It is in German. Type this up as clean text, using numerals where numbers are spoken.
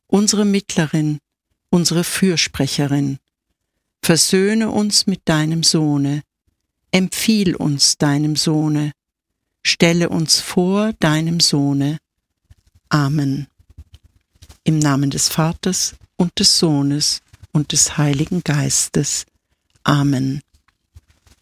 unsere Mittlerin, unsere Fürsprecherin. Versöhne uns mit deinem Sohne, empfiehl uns deinem Sohne, stelle uns vor deinem Sohne. Amen. Im Namen des Vaters und des Sohnes und des Heiligen Geistes. Amen.